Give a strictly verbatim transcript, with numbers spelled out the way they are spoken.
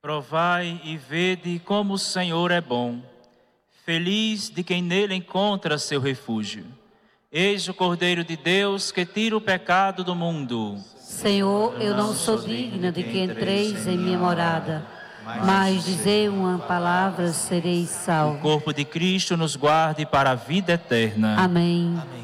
Provai e vede como o Senhor é bom. Feliz de quem nele encontra seu refúgio. Eis o Cordeiro de Deus que tira o pecado do mundo. Senhor, eu não sou digna de que entreis em minha morada, mas dizei uma palavra, serei salvo. O corpo de Cristo nos guarde para a vida eterna. Amém.